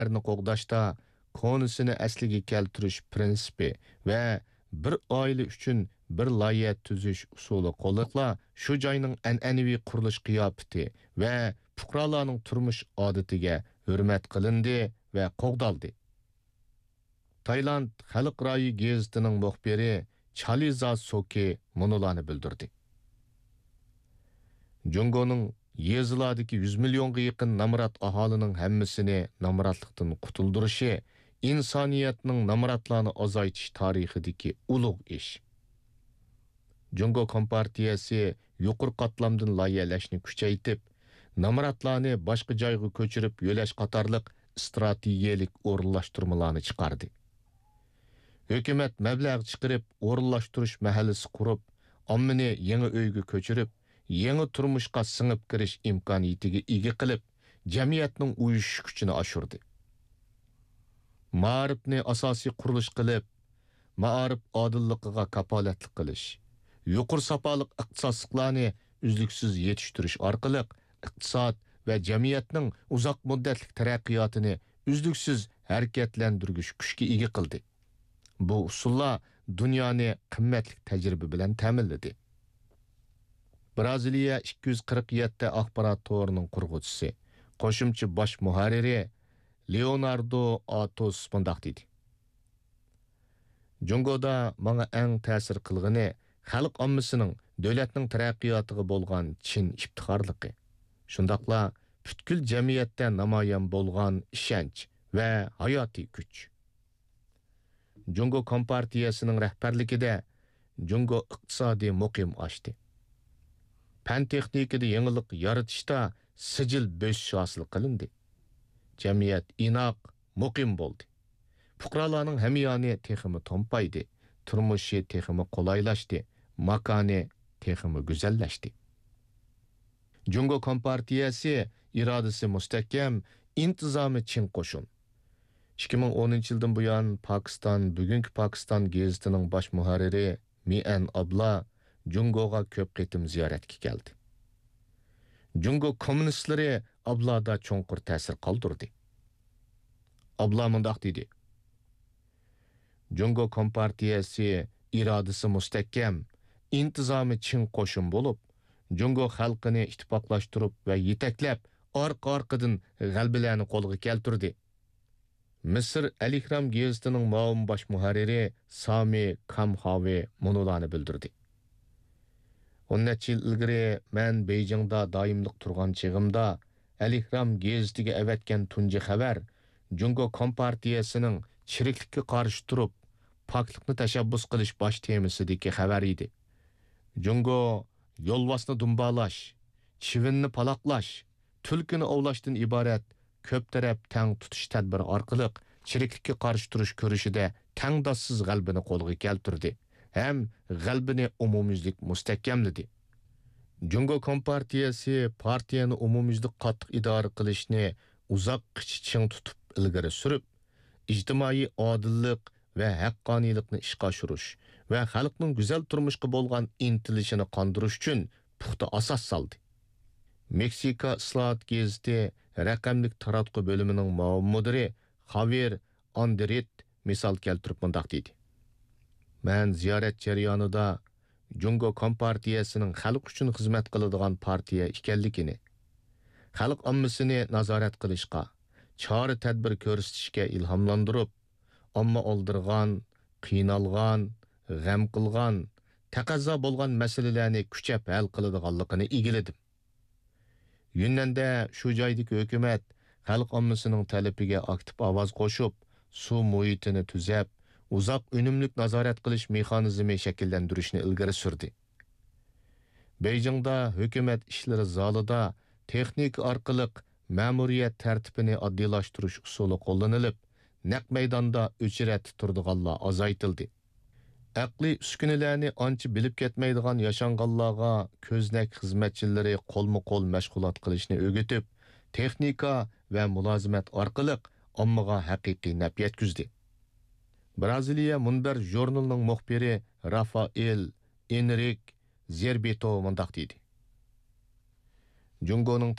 an'analarni qo'g'dashda konusini asliga keltirish prinsipi va bir oila uchun bir loyiha tuzish usuli qo'lliqla shu joyning an'anaviy qurilish qiyofati va fuqarolarning turmush odatiga hurmat qilindi va qo'g'daldi. Tayland Xalq rayi gazetining muxbiri Chaliza Soki munolarni bildirdi. Jungoning yezilardagi 100 millionga yaqin namrat aholining hammasini namratlikdan qutuldirishi insoniyatning namratlarni azaytish tarixidagi ulug' ish. Jungo Kompartiyasi yuqori qatlamdan loyihalashni kuchaytirib, namratlarni boshqa joyga ko'chirib yo'lash qatorliq strategiyalik o'rinlashtirmalarni chiqardi. Hukumat mablag' chiqarib, o'rinlashtirish mahallasi qurib, ommani yangi uyga ko'chirib, yangi turmushga singib kirish imkoniyatiga ega qilib, jamiyatning uyushish kuchini oshirdi. Ma'rifni asosiy qurilish qilib, ma'rif odilligiga kapolatlik qilish, yuqori safoliq iqtisodchiliklarni uzluksiz yetishtirish orqali iqtisod va jamiyatning uzoq muddatli taraqqiyotini uzluksiz harakatlantirgich kuchga ega qildi. Bu usullar dunyoni qimmatli tajriba bilan ta'minladi. Braziliya 247 axborot to'rining qurg'uvchisi, qo'shimcha bosh muharriri Leonardo Atos bundoq dedi. Jungoda menga eng ta'sir qilgani xalq ommasining davlatning taraqqiyotiga bo'lgan chin iftixorligi. Shundaqla butkul jamiyatda namoyon bo'lgan ishonch va hayotiy kuch. Jungo Kompartiyasining rahbarligida Jungo iqtisodiy muqim ochdi. Fan texnikada yangilik yaratishda sijil bo'sish hosil qilindi. Jamiyat inoq, muqim bo'ldi. Fuqarolarning hamyoni texmi tompaydi, turmushi texmi qulaylashdi, makoni texmi go'zallashdi. Jungo Kompartiyasi irodasi mustahkam, intizomi chin qo'shin. 2010-yildan buyon Pokiston, bugungi Pokiston gazetining bosh muharriri Mian Abla Jungoga ko'p qitim ziyoratga keldi. Jungo kommunistlari Ablada cho'nqur ta'sir qoldirdi. Abla mundoq dedi. Jungo Kompartiyasi irodasi mustahkam, intizomi chin qo'shin bo'lib, Jungo xalqini ittifoqlashtirib va yetaklab, orqa-orqadan g'albalarni qo'lga keltirdi. Misr Al-Ihram gazetining ma'lum bosh muharriri Sami Kamhavi munolarni bildirdi. 10 yil ilgari men Beijingda doimlik turgan chig'imda Al-Ihram gazetiga avatgan tunji xabar Jungo Kompartiyasining chiriklikka qarshi turib, poklikni tashabbus qilish bosh temasidagi xabar edi. Jungo yo'lvosni dumbalash, chivinni paloqlash, tulkini ovlashdan iborat ko'p taraf tang tutish tadbiri orqali chiriklikka qarshi turish ko'rishida tangdossiz g'albini qo'lga keltirdi. Hem g'albini umumyuzlik mustahkamladi. Jungo Kompartiyasi partiyani umumyuzlik qattiq idora qilishni uzoq qiching tutib ilgari surib, ijtimoiy odillik va haqqoniylikni ishga oshirish va xalqning go'zal turmushga bo'lgan intilishini qondirish uchun puxta asos soldi. Meksika Islohot gazeti raqamlik taratqu bo'limining ma'mur mudiri Javier Andret misol keltirib bundoq dedi. Men ziyorat jarayonida Jungo Kompartiyasining xalq uchun xizmat qiladigan partiya ekanligini, xalq ommasini nazorat qilishga, chora tadbir ko'rsatishga ilhomlantirib, omma oldirgan, qiynalgan, g'am qilgan, taqozo bo'lgan masalalarni kuchab hal qiladiganligini egiladim. Yunnanda shu joydagi hukumat xalq ommasining talabiga aktiv ovoz qo'shib, suv muhitini tuzab, uzoq unumlik nazorat qilish mexanizmi shakllantirishni ilgari surdi. Beijingda hukumat ishlari zalida texnik orqali ma'muriyat tartibini oddiylashtirish usuli qo'llanilib, naq maydonda o'chirat turdiganlar azaytildi. Aqliy uskunalarni ancha bilib ketmaydigan yashanganlarga ko'znak xizmatchilari qo'lma-qo'l mashg'ulot qilishni o'rgatib, texnika va mulozimat orqali ommaga haqiqiy naf yetkazdi. Braziliya Munbar jurnalining muxbiri Rafael Enrique Zerbeto mundoq dedi. Jungoning